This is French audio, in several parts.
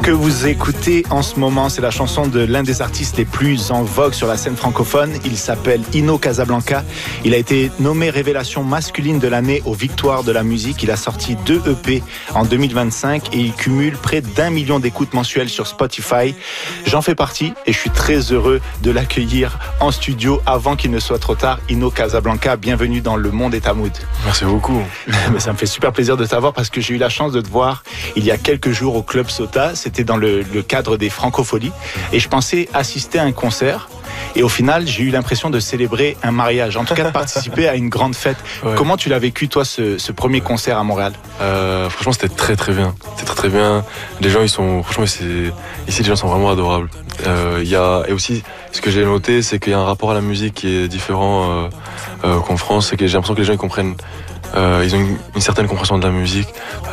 que vous écoutez en ce moment, c'est la chanson de l'un des artistes les plus en vogue sur la scène francophone. Il s'appelle Ino Casablanca. Il a été nommé révélation masculine de l'année aux Victoires de la musique. Il a sorti 2 EP en 2025 et il cumule près d'1 million d'écoutes mensuelles sur Spotify. J'en fais partie et je suis très heureux de l'accueillir en studio avant qu'il ne soit trop tard. Ino Casablanca, bienvenue dans Le Monde est à Mood. Merci beaucoup. Mais ça me fait super plaisir de t'avoir parce que j'ai eu la chance de te voir il y a quelques jours au Club Sota. C'était dans le cadre des Francopholies et je pensais assister à un concert et au final j'ai eu l'impression de célébrer un mariage, en tout cas de participer à une grande fête. Ouais. Comment tu l'as vécu toi ce premier concert à Montréal? Franchement c'était très bien. C'était très bien. Les gens ils sont franchement ici les gens sont vraiment adorables. Et aussi ce que j'ai noté c'est qu'il y a un rapport à la musique qui est différent qu'en France. C'est que j'ai l'impression que les gens ils comprennent. Ils ont une certaine compréhension de la musique.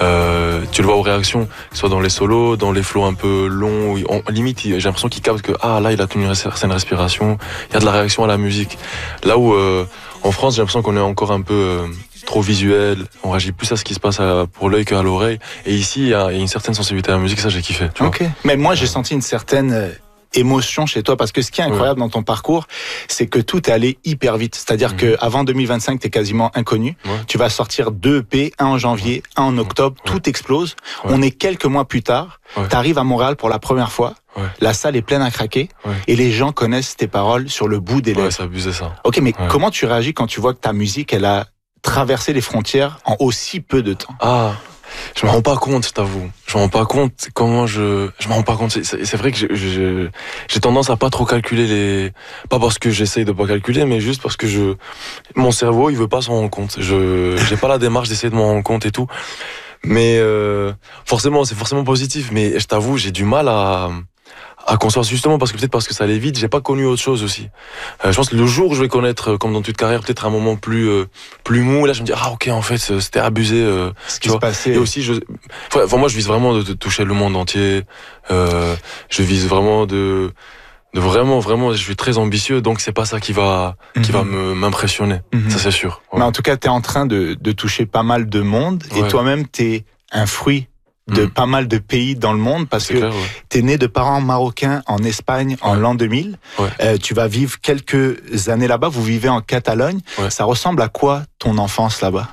Tu le vois aux réactions, que ce soit dans les solos, dans les flows un peu longs. Limite, j'ai l'impression qu'ils captent que là, il a tenu une certaine respiration. Il y a de la réaction à la musique. Là où en France, j'ai l'impression qu'on est encore un peu trop visuel. On réagit plus à ce qui se passe pour l'œil qu'à l'oreille. Et ici, il y a une certaine sensibilité à la musique. Ça, j'ai kiffé. Tu vois. Mais moi, j'ai senti une certaine émotion chez toi, parce que ce qui est incroyable dans ton parcours, c'est que tout est allé hyper vite. C'est-à-dire que avant 2025, t'es quasiment inconnu. Tu vas sortir 2 EP, un en janvier, un en octobre, tout explose. On est quelques mois plus tard, t'arrives à Montréal pour la première fois. La salle est pleine à craquer et les gens connaissent tes paroles sur le bout des lèvres. C'est abusé ça. Ok, mais comment tu réagis quand tu vois que ta musique, elle a traversé les frontières en aussi peu de temps? Je me rends pas compte, je t'avoue. Je me rends pas compte comment je me rends pas compte. C'est vrai que j'ai tendance à pas trop calculer pas parce que j'essaye de pas calculer, mais juste parce que mon cerveau, il veut pas s'en rendre compte. J'ai pas la démarche d'essayer de m'en rendre compte et tout. Mais, c'est forcément positif, mais je t'avoue, j'ai du mal à concevoir, justement parce que ça allait vite, j'ai pas connu autre chose aussi. Je pense que le jour où je vais connaître, comme dans toute carrière, peut-être un moment plus mou, là je me dis ok, en fait c'était abusé ce qui se passait. Et aussi moi je vise vraiment de toucher le monde entier. Je vise vraiment vraiment, je suis très ambitieux, donc c'est pas ça qui va m'impressionner, ça c'est sûr. Mais en tout cas, t'es en train de toucher pas mal de monde et toi-même t'es un fruit de pas mal de pays dans le monde, parce que t'es né de parents marocains en Espagne en l'an 2000. Tu vas vivre quelques années là-bas. Vous vivez en Catalogne. Ça ressemble à quoi ton enfance là-bas?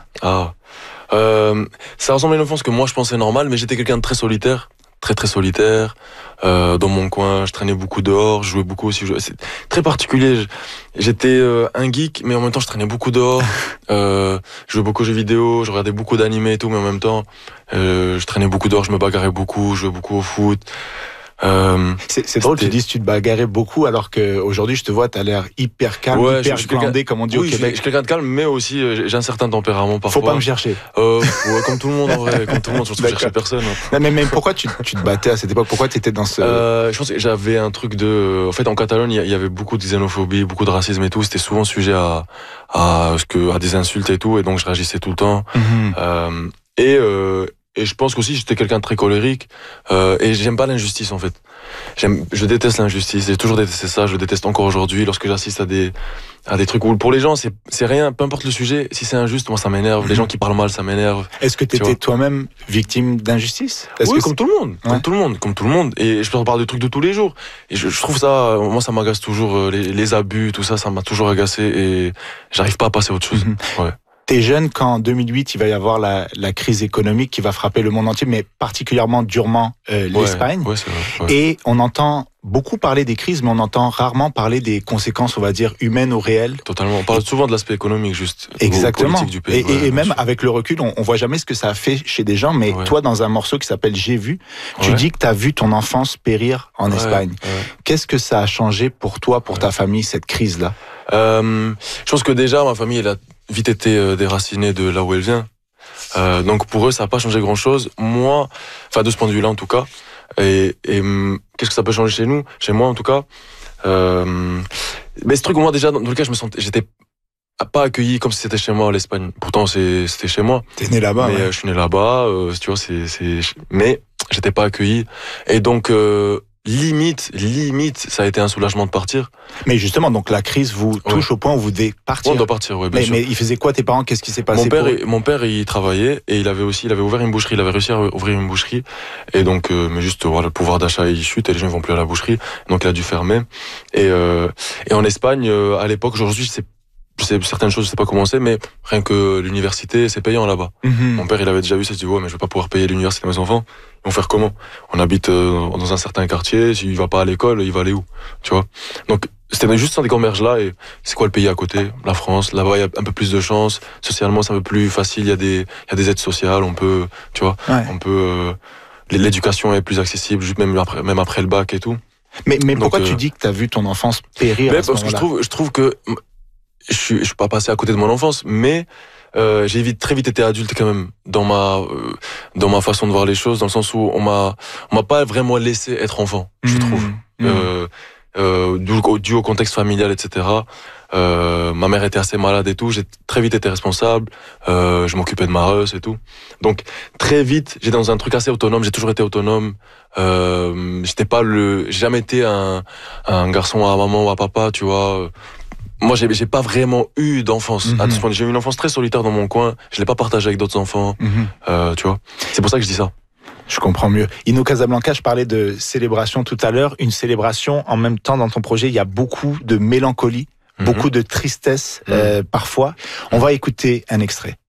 Ça ressemble à une enfance que moi je pensais normale, mais j'étais quelqu'un de très solitaire. Très solitaire, dans mon coin, je traînais beaucoup dehors, je jouais beaucoup aussi, c'est très particulier. J'étais un geek, mais en même temps je traînais beaucoup dehors, je jouais beaucoup aux jeux vidéo, je regardais beaucoup d'animés et tout, mais en même temps je traînais beaucoup dehors, je me bagarrais beaucoup, je jouais beaucoup au foot. C'est drôle, tu dis que tu te bagarrais beaucoup, alors qu'aujourd'hui je te vois, t'as l'air hyper calme, hyper glandé, comme on dit au Québec. Je suis quelqu'un de calme, mais aussi j'ai un certain tempérament parfois. Faut pas me chercher. Comme tout le monde en vrai, comme tout le monde, surtout que je cherchais personne. Non, mais pourquoi tu te battais à cette époque? Pourquoi t'étais dans ce... Je pense que j'avais un truc en fait en Catalogne, il y avait beaucoup de xénophobie, beaucoup de racisme et tout, c'était souvent sujet à des insultes et tout, et donc je réagissais tout le temps. Et je pense qu'aussi j'étais quelqu'un de très colérique, et j'aime pas l'injustice en fait. Je déteste l'injustice, j'ai toujours détesté ça, je le déteste encore aujourd'hui lorsque j'assiste à des trucs où pour les gens c'est rien, peu importe le sujet, si c'est injuste, moi ça m'énerve, les gens qui parlent mal ça m'énerve. Est-ce que t'étais toi-même victime d'injustice? Comme tout le monde, et je peux en parler de trucs de tous les jours. Et je trouve ça, moi ça m'agace toujours, les abus, tout ça, ça m'a toujours agacé et j'arrive pas à passer à autre chose. T'es jeune quand en 2008 il va y avoir la crise économique qui va frapper le monde entier, mais particulièrement durement l'Espagne. Et on entend beaucoup parler des crises, mais on entend rarement parler des conséquences, on va dire, humaines ou réelles. Totalement. On parle souvent de l'aspect économique, juste. Exactement. Politique du pays. Et même avec le recul, on voit jamais ce que ça a fait chez des gens, mais toi, dans un morceau qui s'appelle J'ai vu, tu dis que t'as vu ton enfance périr en Espagne. Qu'est-ce que ça a changé pour toi, pour ta famille, cette crise-là? Je pense que déjà, ma famille, elle a vite été déracinée de là où elle vient. Donc pour eux, ça n'a pas changé grand-chose. Moi, enfin de ce point de vue-là en tout cas. Et qu'est-ce que ça peut changer chez moi en tout cas. Mais ce truc, moi déjà, dans le cas, j'étais pas accueilli comme si c'était chez moi à l'Espagne. Pourtant, c'était chez moi. T'es né là-bas. Mais je suis né là-bas. Tu vois, mais j'étais pas accueilli. Et donc limite, ça a été un soulagement de partir. Mais justement, donc la crise vous touche au point où vous devez partir. On doit partir, oui, bien sûr. Mais il faisait quoi tes parents? Qu'est-ce qui s'est passé? Mon père, il travaillait et il avait ouvert une boucherie. Il avait réussi à ouvrir une boucherie. Et donc, mais juste, voilà, le pouvoir d'achat, il chute et les gens ne vont plus à la boucherie. Donc, il a dû fermer. Et en Espagne, à l'époque, aujourd'hui, certaines choses, je sais pas comment c'est, mais rien que l'université, c'est payant là-bas. Mon père, il avait déjà vu ça, il s'est dit, ouais, mais je vais pas pouvoir payer l'université de mes enfants. Ils vont faire comment? On habite dans un certain quartier, s'il va pas à l'école, il va aller où? Tu vois? Donc, c'était juste sans des commerges là, et c'est quoi le pays à côté? La France, là-bas, il y a un peu plus de chance. Socialement, c'est un peu plus facile, il y a des aides sociales, on peut, tu vois, l'éducation est plus accessible, même après le bac et tout. Mais donc, pourquoi tu dis que t'as vu ton enfance périr? Parce que je trouve que je suis pas passé à côté de mon enfance, mais j'ai très vite été adulte quand même dans ma façon de voir les choses, dans le sens où on m'a pas vraiment laissé être enfant, je trouve. Dû au contexte familial, etc. Ma mère était assez malade et tout, j'ai très vite été responsable, je m'occupais de ma Russ et tout. Donc très vite, j'étais dans un truc assez autonome, j'ai toujours été autonome. J'ai jamais été un garçon à maman ou à papa, tu vois. Moi, j'ai pas vraiment eu d'enfance. J'ai eu une enfance très solitaire dans mon coin. Je l'ai pas partagé avec d'autres enfants. Tu vois. C'est pour ça que je dis ça. Je comprends mieux. Ino Casablanca, je parlais de célébration tout à l'heure. Une célébration, en même temps, dans ton projet, il y a beaucoup de mélancolie, beaucoup de tristesse, parfois. On va écouter un extrait.